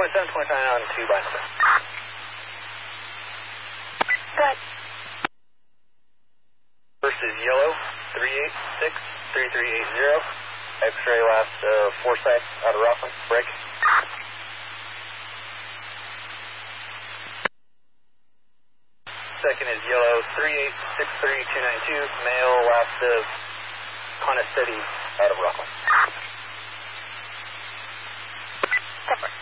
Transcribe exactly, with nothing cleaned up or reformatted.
twenty-seven, twenty-nine on two by number. Good. First is yellow, three eight six, three three eight zero. X-ray last uh, Forsyth out of Rockland. Break. Second is yellow, three eight six three two nine two. Male last of Conacetti out of Rockland. Separate.